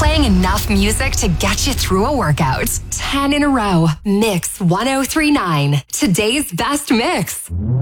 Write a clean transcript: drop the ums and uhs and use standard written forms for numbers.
Playing enough music to get you through a workout. 10 in a row. Mix 1039. Today's best mix.